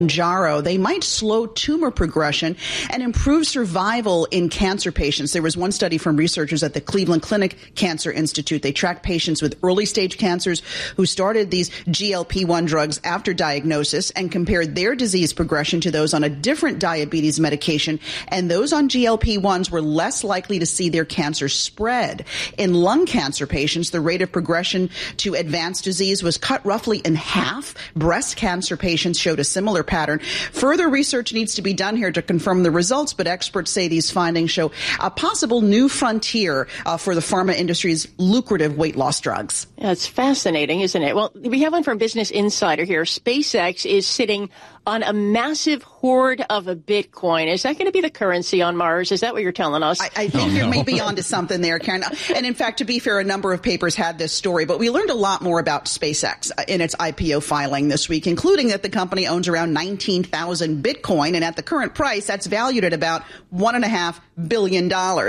Kilimanjaro, they might slow tumor progression and improve survival in cancer patients. There was one study from researchers at the Cleveland Clinic Cancer Institute. They tracked patients with early stage cancers who started these GLP-1 drugs after diagnosis and compared their disease progression to those on a different diabetes medication. And those on GLP-1s were less likely to see their cancer spread. In lung cancer patients, the rate of progression to advanced disease was cut roughly in half. Breast cancer patients showed a similar pattern. Further research needs to be done here to confirm the results, but experts say these findings show a possible new frontier for the pharma industry's lucrative weight loss drugs. Yeah, it's fascinating, isn't it? Well, we have one from Business Insider here. SpaceX is sitting on a massive hoard of a Bitcoin. Is that going to be the currency on Mars? Is that what you're telling us? I think you may be onto something there, Karen. And in fact, to be fair, a number of papers had this story, but we learned a lot more about SpaceX in its IPO filing this week, including that the company owns around 19,000 Bitcoin. And at the current price, that's valued at about $1.5 billion.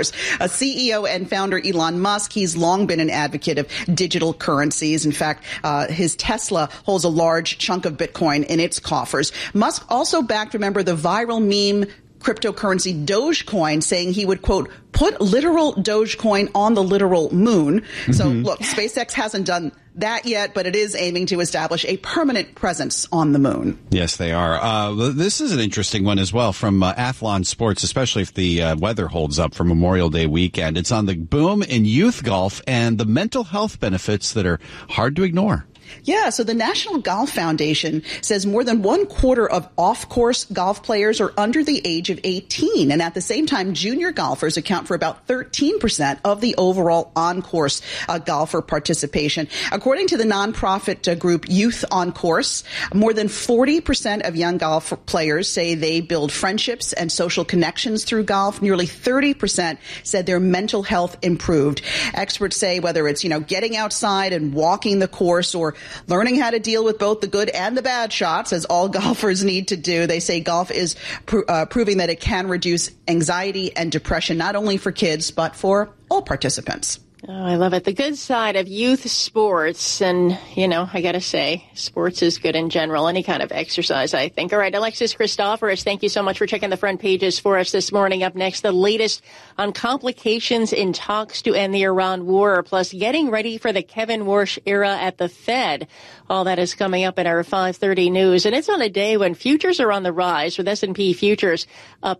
A CEO and founder Elon Musk, he's long been an advocate of digital currencies. In fact, his Tesla holds a large chunk of Bitcoin in its coffers. Musk also backed, remember, the viral meme cryptocurrency Dogecoin, saying he would, quote, put literal Dogecoin on the literal moon. So, look, SpaceX hasn't done that yet, but it is aiming to establish a permanent presence on the moon. Yes, they are. This is an interesting one as well from Athlon Sports, especially if the weather holds up for Memorial Day weekend. It's on the boom in youth golf and the mental health benefits that are hard to ignore. Yeah, so the National Golf Foundation says more than 1/4 of off-course golf players are under the age of 18. And at the same time, junior golfers account for about 13% of the overall on-course golfer participation. According to the nonprofit group Youth on Course, more than 40% of young golf players say they build friendships and social connections through golf. Nearly 30% said their mental health improved. Experts say whether it's, getting outside and walking the course or learning how to deal with both the good and the bad shots, as all golfers need to do. They say golf is proving that it can reduce anxiety and depression, not only for kids, but for all participants. Oh, I love it. The good side of youth sports. And, I got to say, sports is good in general. Any kind of exercise, I think. All right, Alexis Christoforous, thank you so much for checking the front pages for us this morning. Up next, the latest on complications in talks to end the Iran war, plus getting ready for the Kevin Warsh era at the Fed. All that is coming up in our 5:30 news. And it's on a day when futures are on the rise, with S&P futures up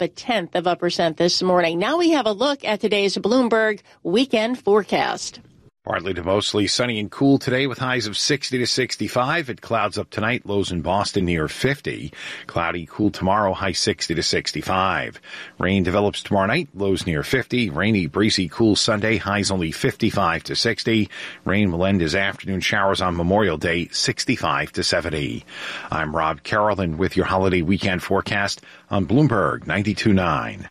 0.1% this morning. Now we have a look at today's Bloomberg weekend forecast. Partly to mostly sunny and cool today with highs of 60 to 65. It clouds up tonight, lows in Boston near 50. Cloudy, cool tomorrow, high 60 to 65. Rain develops tomorrow night, lows near 50. Rainy, breezy, cool Sunday, highs only 55 to 60. Rain will end as afternoon showers on Memorial Day, 65 to 70. I'm Rob Carrollton with your holiday weekend forecast on Bloomberg 92.9.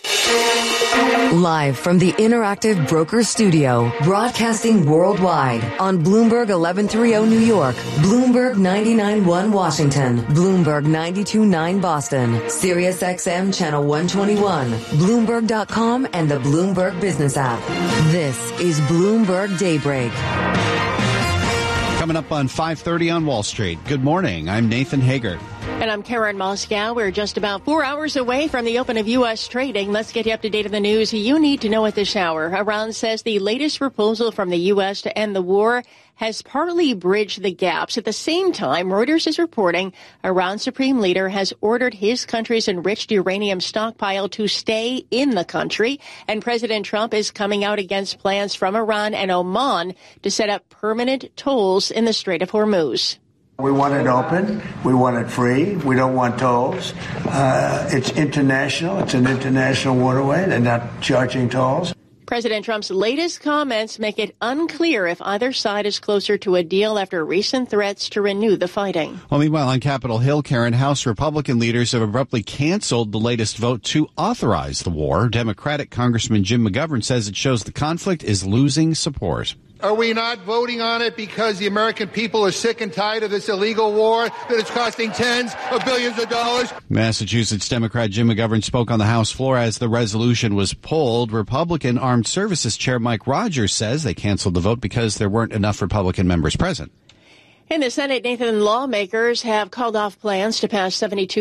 Live from the Interactive Broker Studio, broadcasting worldwide on Bloomberg 1130 New York, Bloomberg 99.1 Washington, Bloomberg 92.9 Boston, Sirius XM Channel 121, Bloomberg.com, and the Bloomberg Business app. This is Bloomberg Daybreak. Coming up on 5:30 on Wall Street. Good morning. I'm Nathan Hager. And I'm Karen Moscow. We're just about 4 hours away from the open of U.S. trading. Let's get you up to date on the news you need to know at this hour. Iran says the latest proposal from the U.S. to end the war has partly bridged the gaps. At the same time, Reuters is reporting Iran's supreme leader has ordered his country's enriched uranium stockpile to stay in the country. And President Trump is coming out against plans from Iran and Oman to set up permanent tolls in the Strait of Hormuz. We want it open. We want it free. We don't want tolls. It's international. It's an international waterway. They're not charging tolls. President Trump's latest comments make it unclear if either side is closer to a deal after recent threats to renew the fighting. Well, meanwhile, on Capitol Hill, Karen, House Republican leaders have abruptly canceled the latest vote to authorize the war. Democratic Congressman Jim McGovern says it shows the conflict is losing support. Are we not voting on it because the American people are sick and tired of this illegal war that is costing tens of billions of dollars? Massachusetts Democrat Jim McGovern spoke on the House floor as the resolution was pulled. Republican Armed Services Chair Mike Rogers says they canceled the vote because there weren't enough Republican members present. In the Senate, Nathan, lawmakers have called off plans to pass 72